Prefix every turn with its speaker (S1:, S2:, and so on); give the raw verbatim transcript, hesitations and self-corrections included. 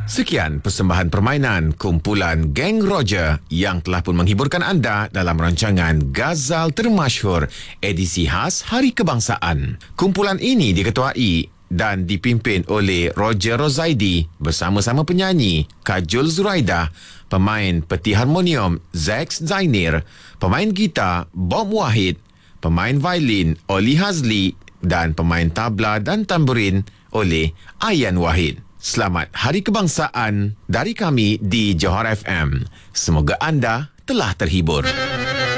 S1: Sekian persembahan permainan kumpulan Geng Roger yang telah pun menghiburkan anda dalam rancangan Ghazal Termasyhur edisi khas Hari Kebangsaan. Kumpulan ini diketuai dan dipimpin oleh Roger Rozaidi bersama-sama penyanyi Kajol Zuraidah, pemain peti harmonium Zax Zainir, pemain gitar Bob Wahid, pemain violin Oli Hazli dan pemain tabla dan tamburin oleh Ayan Wahid. Selamat Hari Kebangsaan dari kami di Johor F M. Semoga anda telah terhibur.